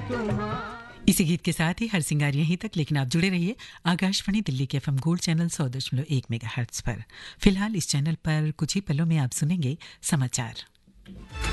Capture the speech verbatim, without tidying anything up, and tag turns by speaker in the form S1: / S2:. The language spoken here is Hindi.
S1: इसी गीत के साथ ही हर सिंगार यहीं तक, लेकिन आप जुड़े रहिए आकाशवाणी दिल्ली के एफएम गोल्ड चैनल सौ दशमलव एक मेगाहर्ट्ज पर। फिलहाल इस चैनल पर कुछ ही पलों में आप सुनेंगे समाचार।